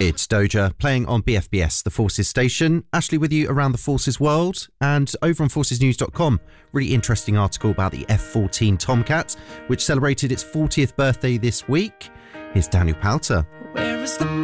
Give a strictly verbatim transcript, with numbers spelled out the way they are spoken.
It's Doja playing on B F B S, the Forces station. Ashley with you around the Forces world, and over on forces news dot com, really interesting article about the F fourteen Tomcat, which celebrated its fortieth birthday this week. Here's Daniel Powter. Where is the